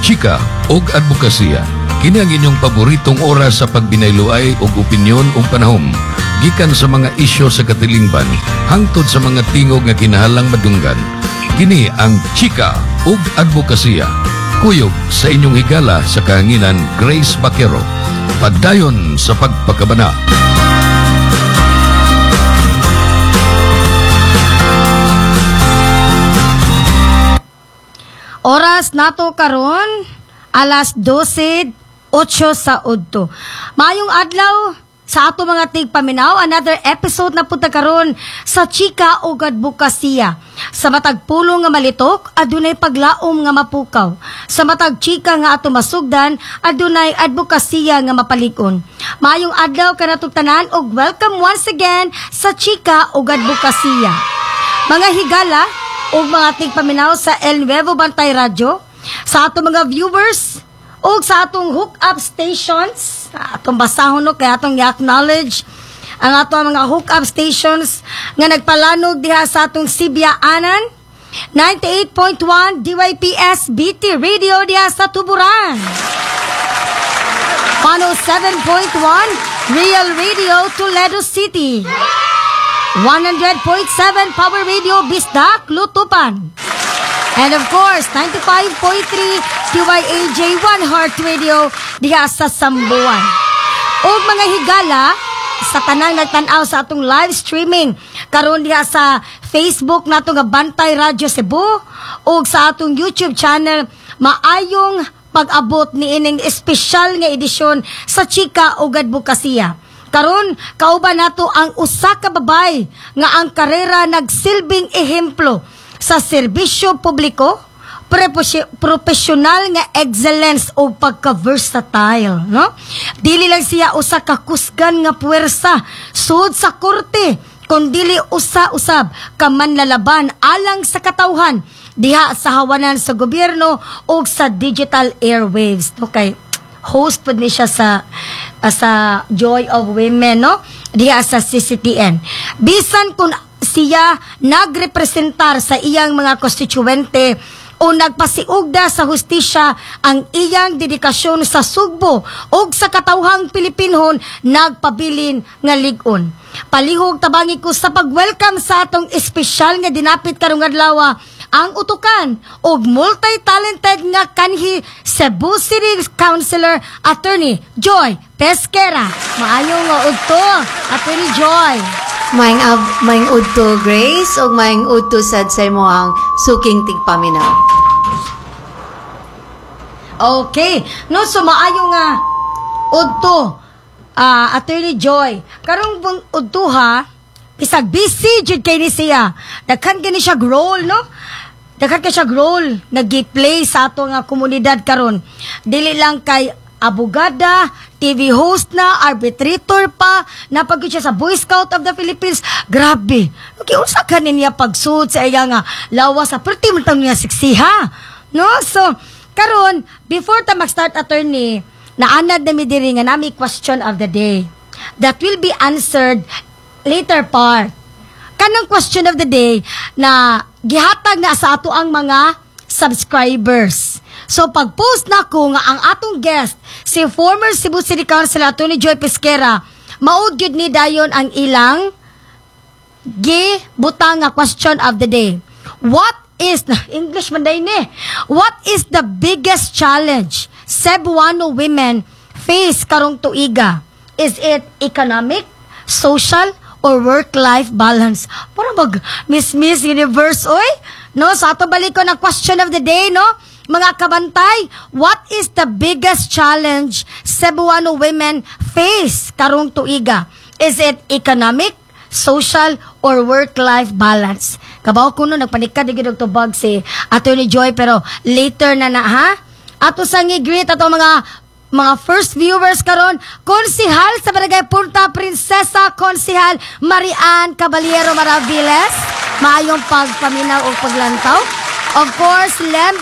chika ug advokasya. Kini ang inyong paboritong oras sa pagbinayloay ug opinyon ug panahom gikan sa mga isyu sa katilingban hangtod sa mga tingog nga kinahanglang madunggan. Kini ang chika ug advokasya. Kuyog sa inyong higala sa kahanginan Grace Baquero. Padayon sa pagpakabana. Oras nato karon alas 12:08 sa udto. Maayong adlaw sa ato mga tigpaminaw, another episode na punta karon sa chika ug advokasya. Sa matag pulong nga malitok, adunay paglaom nga mapukaw. Sa matag chika nga ato masugdan, adunay advokasya nga mapalig-on. Maayong adlaw kanatong tanan ug welcome once again sa chika ug advokasya. Mga higala ug mga tigpaminaw sa El Nuevo Bantay Radio, sa atong mga viewers ug sa atong hook-up stations, atong basahon no kay atong i-acknowledge ang atong mga hook-up stations nga nagpalanog diha sa atong Sibyaanan, 98.1 DYPS BT Radio diha sa Tuburan, 107.1 Real Radio Toledo City, 100.7 Power Radio Bisdak, Lutupan. And of course, 95.3 QYAJ One Heart Radio diha sa Sambuan. Og mga higala sa tanang nagtanaw sa atong live streaming karon diha sa Facebook nato nga Bantay Radio Cebu og sa atong YouTube channel, maayong pag-abot ni ining espesyal nga edisyon sa chika ug advokasya. Karon kauban nato ang usa ka babay nga ang karera nagsilbing ehemplo sa serbisyo publiko, professional nga excellence o pagka-versatile, no? Dili lang siya usa ka kusgan nga puwersa sud sa korte, kundi usa-usab ka manlalaban alang sa katawhan diha sa hawanan sa gobyerno o sa digital airwaves. Okay, host po ni siya sa Joy of Women, no? Diha sa CCTN. Bisan kung siya nagrepresentar sa iyang mga konstituente o nagpasiugda sa hustisya, ang iyang dedikasyon sa sugbo o sa katawhang Pilipinhon nagpabilin nga lig-on. Palihog tabangi ko sa pag-welcome sa atong espesyal nga dinapit karong adlaw ang utukan og multi-talented nga kanhi Cebu City Councilor Attorney Joy Pesquera. Maayong udto, Attorney Joy. Maing udto Grace o maing udto sad sa imo ang suking tigpaminaw. Okay, no, so maayo nga udto, Attorney Joy. Karong udto ha, bisag busy jud kay ni siya. Daghan kini siya role, no? Daghan kay siya role nag-play sa ato nga komunidad karon. Dili lang kay abogada, TV host na, arbitrator pa, napagod siya sa Boy Scout of the Philippines. Grabe. Okay, unsa ka niya pagsud sa iya nga lawas sa perti mo tang niya siksiha. No? So, karon before ta mag-start, attorney, naanad na mi diri nga nami question of the day that will be answered later part. Kanang question of the day na gihatag na sa ato ang mga subscribers. So, pag-post na ko nga ang atong guest, si former Cebu City Councilor Attorney Joy Pesquera, maud gyud ni dayon ang ilang gibutang nga question of the day. What is, English man day ni, what is the biggest challenge Cebuano women face karong tuiga? Is it economic, social, or work-life balance? Para mag-Miss Universe, oy? No, sa ato balik ko na question of the day, no? Mga kabantay, what is the biggest challenge Cebuano women face karong tuiga? Is it economic, social, or work-life balance? Kabaw ko no, nagpanikad digid og tubag si Attorney Joy, pero later na ha? Ato sang i-greet ato mga first viewers karon, Konsihal sa Barangay Punta Princesa, Konsihal Marian Caballero Maraviles. Maayong pagpaminaw o paglantaw. Of course, Lem